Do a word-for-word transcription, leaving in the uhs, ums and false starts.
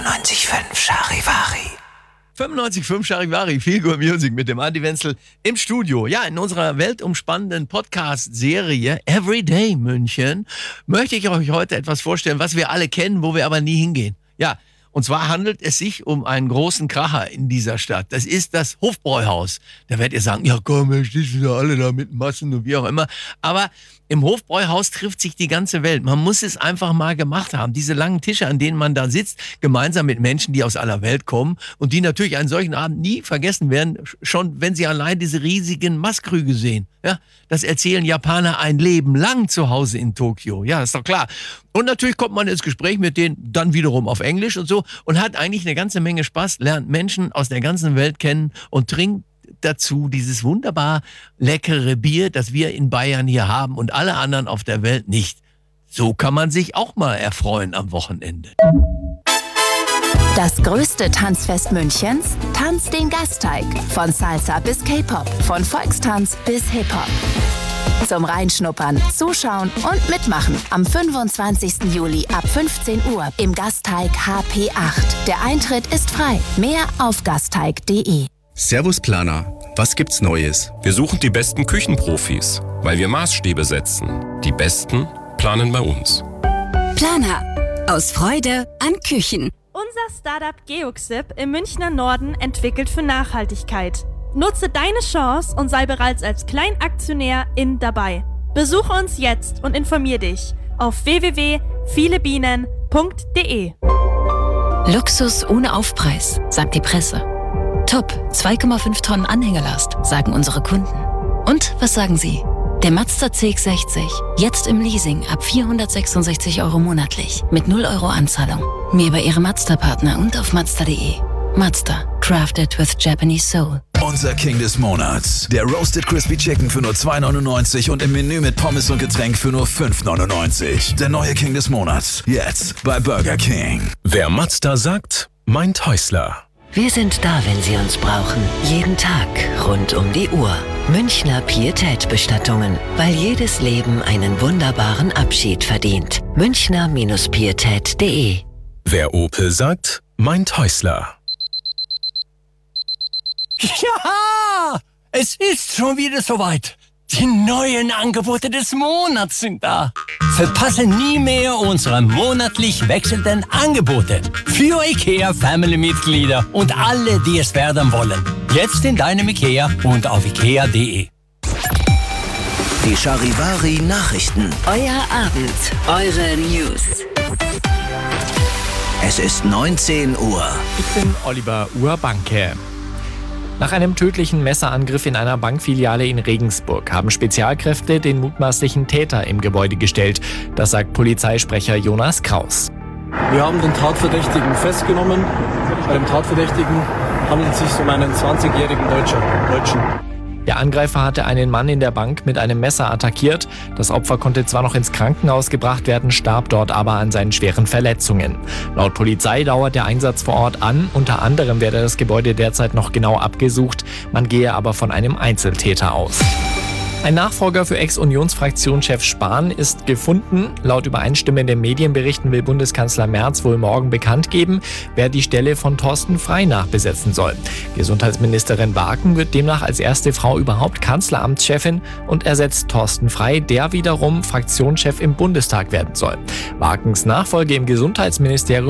fünfundneunzig Komma fünf Charivari. fünfundneunzig Komma fünf Charivari, Feel Good Music mit dem Andi Wenzel im Studio. Ja, in unserer weltumspannenden Podcast-Serie Everyday München möchte ich euch heute etwas vorstellen, was wir alle kennen, wo wir aber nie hingehen. Ja, und zwar handelt es sich um einen großen Kracher in dieser Stadt. Das ist das Hofbräuhaus. Da werdet ihr sagen, ja komm, wir stehen wieder alle da mit Massen und wie auch immer. Aber im Hofbräuhaus trifft sich die ganze Welt. Man muss es einfach mal gemacht haben. Diese langen Tische, an denen man da sitzt, gemeinsam mit Menschen, die aus aller Welt kommen und die natürlich einen solchen Abend nie vergessen werden, schon wenn sie allein diese riesigen Maßkrüge sehen. Ja, das erzählen Japaner ein Leben lang zu Hause in Tokio. Ja, ist doch klar. Und natürlich kommt man ins Gespräch mit denen dann wiederum auf Englisch und so und hat eigentlich eine ganze Menge Spaß, lernt Menschen aus der ganzen Welt kennen und trinkt dazu dieses wunderbar leckere Bier, das wir in Bayern hier haben und alle anderen auf der Welt nicht. So kann man sich auch mal erfreuen am Wochenende. Das größte Tanzfest Münchens? Tanz den Gasteig. Von Salsa bis K-Pop, von Volkstanz bis Hip-Hop. Zum Reinschnuppern, Zuschauen und Mitmachen. Am fünfundzwanzigsten Juli ab fünfzehn Uhr im Gasteig H P acht. Der Eintritt ist frei. Mehr auf gasteig punkt de. Servus Planer, was gibt's Neues? Wir suchen die besten Küchenprofis, weil wir Maßstäbe setzen. Die Besten planen bei uns. Planer. Aus Freude an Küchen. Unser Startup Geoxip im Münchner Norden entwickelt für Nachhaltigkeit. Nutze deine Chance und sei bereits als Kleinaktionär in dabei. Besuche uns jetzt und informier dich auf w w w punkt viele bienen punkt de. Luxus ohne Aufpreis, sagt die Presse. Top, zwei Komma fünf Tonnen Anhängerlast, sagen unsere Kunden. Und was sagen Sie? Der Mazda C X sechzig, jetzt im Leasing ab vierhundertsechsundsechzig Euro monatlich, mit null Euro Anzahlung. Mehr bei Ihrem Mazda-Partner und auf mazda punkt de. Mazda, crafted with Japanese soul. Unser King des Monats. Der Roasted Crispy Chicken für nur zwei neunundneunzig und im Menü mit Pommes und Getränk für nur fünf neunundneunzig. Der neue King des Monats. Jetzt bei Burger King. Wer Mazda sagt, meint Häusler. Wir sind da, wenn Sie uns brauchen. Jeden Tag, rund um die Uhr. Münchner Pietätbestattungen. Weil jedes Leben einen wunderbaren Abschied verdient. Münchner Pietät punkt de. Wer Opel sagt, meint Häusler. Ja, es ist schon wieder soweit. Die neuen Angebote des Monats sind da. Verpasse nie mehr unsere monatlich wechselnden Angebote für IKEA-Family-Mitglieder und alle, die es werden wollen. Jetzt in deinem IKEA und auf ikea punkt de. Die Charivari Nachrichten. Euer Abend, eure News. Es ist neunzehn Uhr. Ich bin Oliver Urbanke. Nach einem tödlichen Messerangriff in einer Bankfiliale in Regensburg haben Spezialkräfte den mutmaßlichen Täter im Gebäude gestellt. Das sagt Polizeisprecher Jonas Kraus. Wir haben den Tatverdächtigen festgenommen. Bei dem Tatverdächtigen handelt es sich um einen zwanzigjährigen Deutschen. Der Angreifer hatte einen Mann in der Bank mit einem Messer attackiert. Das Opfer konnte zwar noch ins Krankenhaus gebracht werden, starb dort aber an seinen schweren Verletzungen. Laut Polizei dauert der Einsatz vor Ort an. Unter anderem werde das Gebäude derzeit noch genau abgesucht. Man gehe aber von einem Einzeltäter aus. Ein Nachfolger für Ex-Unionsfraktionschef Spahn ist gefunden. Laut übereinstimmenden Medienberichten will Bundeskanzler Merz wohl morgen bekannt geben, wer die Stelle von Thorsten Frey nachbesetzen soll. Gesundheitsministerin Waken wird demnach als erste Frau überhaupt Kanzleramtschefin und ersetzt Thorsten Frey, der wiederum Fraktionschef im Bundestag werden soll. Wakens Nachfolge im Gesundheitsministerium